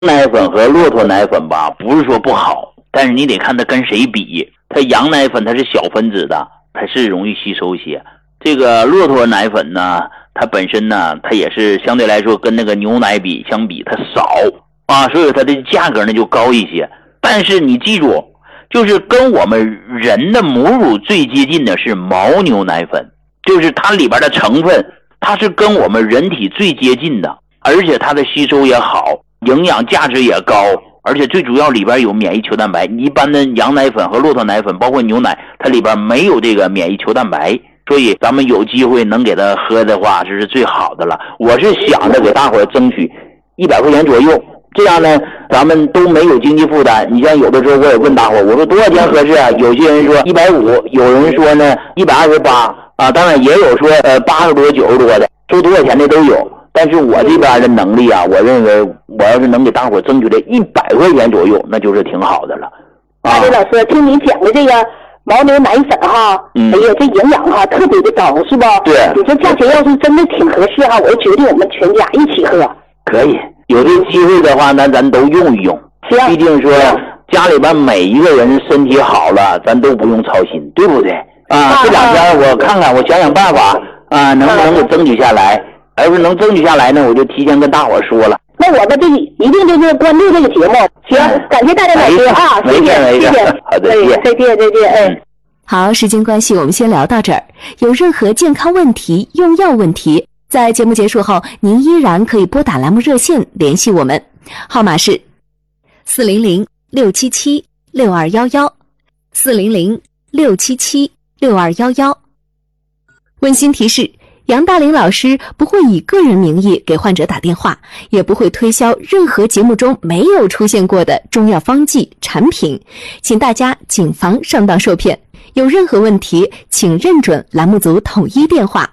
奶粉和骆驼奶粉吧，不是说不好，但是你得看它跟谁比。它羊奶粉它是小分子的，它是容易吸收些。这个骆驼奶粉呢，它本身呢，它也是相对来说跟那个牛奶相比它少啊，所以它的价格呢就高一些。但是你记住，就是跟我们人的母乳最接近的是牦牛奶粉，就是它里边的成分，它是跟我们人体最接近的，而且它的吸收也好，营养价值也高，而且最主要里边有免疫球蛋白。一般的羊奶粉和骆驼奶粉包括牛奶，它里边没有这个免疫球蛋白，所以咱们有机会能给它喝的话，这是最好的了。我是想着给大伙争取100块钱左右，这样呢咱们都没有经济负担。你像有的时候我也问大伙，我说多少钱合适啊？有些人说150，有人说呢128啊，当然也有说80多90多的，说多少钱的都有。但是我这边的能力啊，我认为我要是能给大伙争取这100块钱左右，那就是挺好的了。 大林老师，听您讲的这个牦牛奶粉哈，哎呀，这营养哈特别的高，是吧？ 对。 你说价钱要是真的挺合适哈，我就决定我们全家一起喝。 可以，有这机会的话，咱都用一用。 行。 毕竟说家里边每一个人身体好了，咱都不用操心，对不对？啊，这2天我看看，我想想办法啊，能不能给争取下来？要是能争取下来呢，我就提前跟大伙说了。 那我们这一定就是关注这个节目。行，感谢大家老师啊，谢谢，谢谢。 好的，谢谢， 再见，再见，哎。 好，时间关系，我们先聊到这儿。有任何健康问题、用药问题，在节目结束后，您依然可以拨打栏目热线联系我们，号码是400-677-6211，400-677-6211。温馨提示：杨大林老师不会以个人名义给患者打电话，也不会推销任何节目中没有出现过的中药方剂产品，请大家谨防上当受骗。有任何问题，请认准栏目组统一电话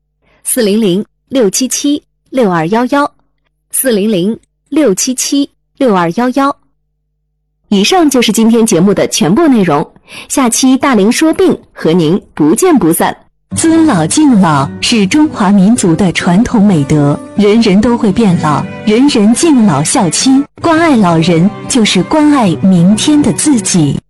：400-677-6211，400-677-6211。以上就是今天节目的全部内容，下期大林说病和您不见不散。 尊老敬老是中华民族的传统美德，人人都会变老，人人敬老孝亲，关爱老人就是关爱明天的自己。